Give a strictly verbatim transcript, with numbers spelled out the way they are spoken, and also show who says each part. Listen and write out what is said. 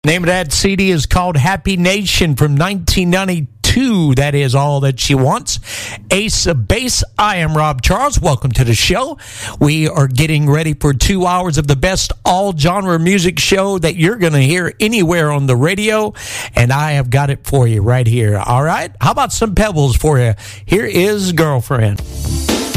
Speaker 1: Name of that C D is called Happy Nation from nineteen ninety-two. That is All That She Wants. Ace of Base, I am Rob Charles. Welcome to the show. We are getting ready for two hours of the best all-genre music show that you're going to hear anywhere on the radio, and I have got it for you right here. All right? How about some pebbles for you? Here is Girlfriend.